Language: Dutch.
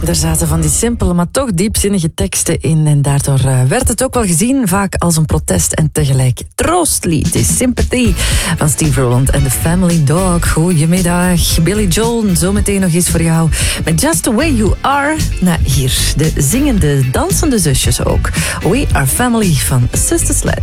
Er zaten van die simpele, maar toch diepzinnige teksten in. En daardoor werd het ook wel gezien vaak als een protest en tegelijk troostlied. Die Sympathy van Steve Rowland en The Family Dog. Goedemiddag, Billy Joel. Zometeen nog eens voor jou met Just The Way You Are. Nou, hier, de zingende, dansende zusjes ook. We Are Family van Sister Sledge.